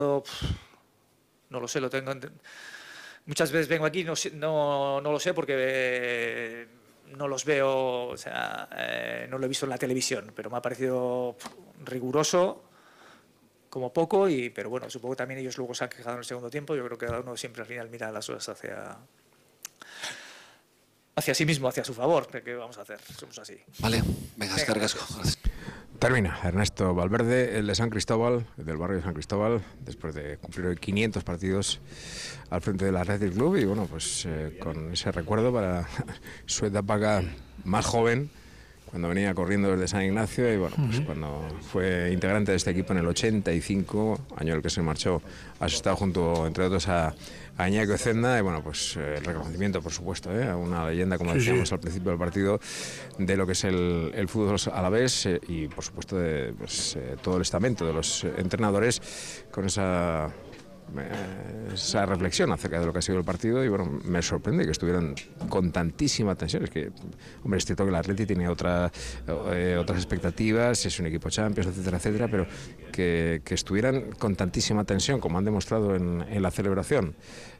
No lo sé, lo tengo. Muchas veces vengo aquí, no lo sé porque no los veo, o sea, no lo he visto en la televisión, pero me ha parecido riguroso como poco, pero bueno, supongo que también ellos luego se han quejado en el segundo tiempo. Yo creo que cada uno siempre al final mira las cosas hacia sí mismo, hacia su favor. ¿Qué vamos a hacer? Somos así. Vale, venga, Escargasco. Termina Ernesto Valverde, el de San Cristóbal, del barrio de San Cristóbal, después de cumplir hoy 500 partidos al frente del Athletic Club, y bueno, pues con ese recuerdo para su etapa más joven, cuando venía corriendo desde San Ignacio, y bueno, pues cuando fue integrante de este equipo en el 85, año en el que se marchó, ha estado junto, entre otros, a Iñaki Ocenda, y bueno, pues el reconocimiento, por supuesto, a una leyenda, como decíamos al principio del partido, de lo que es el fútbol alavés, y por supuesto de todo el estamento de los entrenadores, con esa reflexión acerca de lo que ha sido el partido. Y bueno, me sorprende que estuvieran con tantísima tensión. Es que, hombre, es cierto que el Atleti tiene otras expectativas, es un equipo Champions, etcétera, etcétera, pero que estuvieran con tantísima tensión como han demostrado en la celebración,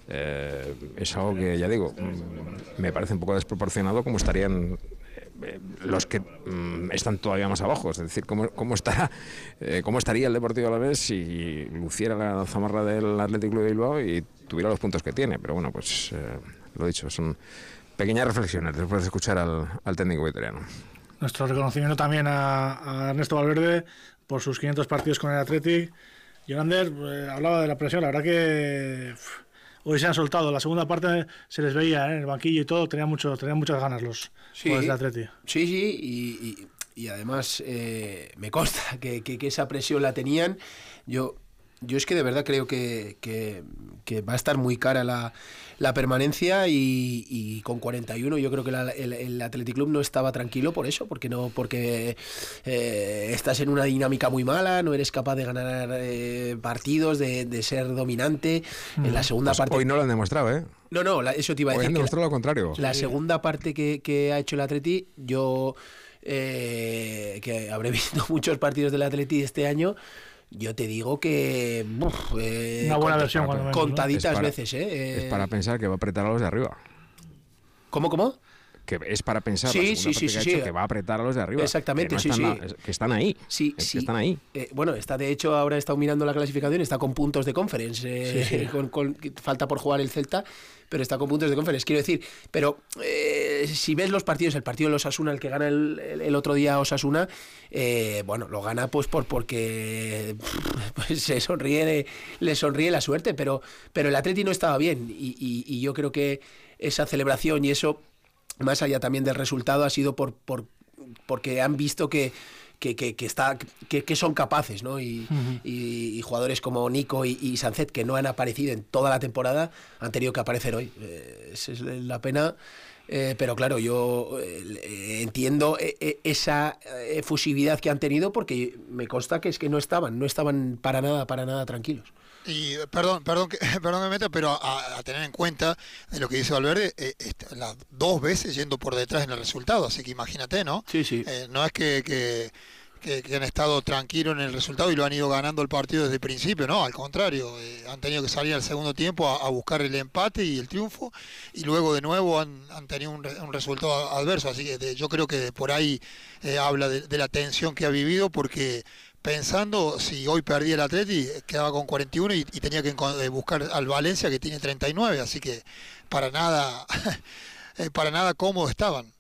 es algo que, ya digo, me parece un poco desproporcionado como estarían los que están todavía más abajo. Es decir, cómo estaría el Deportivo Alavés si luciera la zamarra del Athletic Club de Bilbao y tuviera los puntos que tiene. Pero bueno, pues lo dicho, son pequeñas reflexiones después de escuchar al técnico vitoriano. Nuestro reconocimiento también a Ernesto Valverde por sus 500 partidos con el Athletic. Yonander hablaba de la presión, la verdad que hoy se han soltado. La segunda parte se les veía en el banquillo y todo, tenían muchas ganas los jugadores del Atleti. Sí, y además me consta que esa presión la tenían. Yo es que de verdad creo que va a estar muy cara la permanencia, y con 41 yo creo que el Athletic Club no estaba tranquilo por eso, porque estás en una dinámica muy mala, no eres capaz de ganar partidos, de ser dominante. En la segunda parte... Hoy no lo han demostrado, ¿eh? No, eso te iba a decir. Hoy han demostrado lo contrario. La segunda parte que ha hecho el Atleti, yo que habré visto muchos partidos del Atleti este año, yo te digo que una buena versión, contaditas veces. Es para pensar que va a apretar a los de arriba. ¿Cómo? Que es para pensar que va a apretar a los de arriba. Exactamente, que están ahí. Sí. Que están ahí. Bueno, de hecho ahora he estado mirando la clasificación, está con puntos de conference, falta por jugar el Celta, pero está con puntos de conference, quiero decir. Pero si ves los partidos, el partido de Osasuna, el que gana el otro día Osasuna, bueno, lo gana pues porque pues le sonríe la suerte, pero el Atleti no estaba bien, y yo creo que esa celebración y eso, más allá también del resultado, ha sido porque han visto que son capaces, ¿no? Y jugadores como Nico y Sancet, que no han aparecido en toda la temporada, han tenido que aparecer hoy. Esa es la pena. Pero claro, yo entiendo esa efusividad que han tenido, porque me consta que es que no estaban para nada tranquilos. Y perdón que me meta, pero a tener en cuenta de lo que dice Valverde, las dos veces yendo por detrás en el resultado, así que imagínate, ¿no? Sí. No es que han estado tranquilos en el resultado y lo han ido ganando el partido desde el principio, no, al contrario, han tenido que salir al segundo tiempo a buscar el empate y el triunfo, y luego de nuevo han tenido un resultado adverso, así que yo creo que por ahí habla de la tensión que ha vivido, porque pensando, si hoy perdía el Atleti, quedaba con 41 y tenía que buscar al Valencia, que tiene 39, así que para nada cómodo estaban.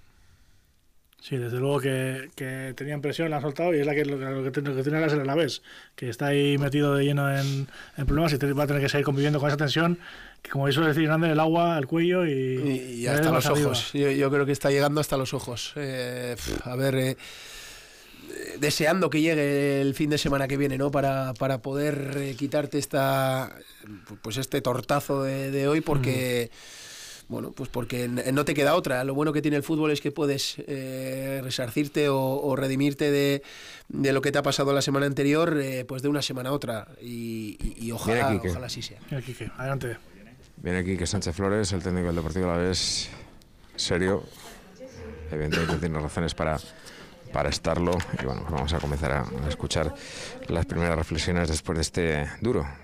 Sí, desde luego que tenían presión, la han soltado, y es lo que tiene el Alavés, que está ahí metido de lleno en problemas, y va a tener que seguir conviviendo con esa tensión, que, como suele decir, grande, el agua, el cuello y hasta los ojos. Yo creo que está llegando hasta los ojos. A ver, deseando que llegue el fin de semana que viene, ¿no? Para poder quitarte este tortazo de hoy, porque... Bueno, pues porque no te queda otra. Lo bueno que tiene el fútbol es que puedes resarcirte o redimirte de lo que te ha pasado la semana anterior, pues de una semana a otra, y ojalá así sea. Viene Quique, adelante. Viene Quique Sánchez Flores, el técnico del Deportivo Alavés, serio, evidentemente tiene razones para estarlo, y bueno, pues vamos a comenzar a escuchar las primeras reflexiones después de este duro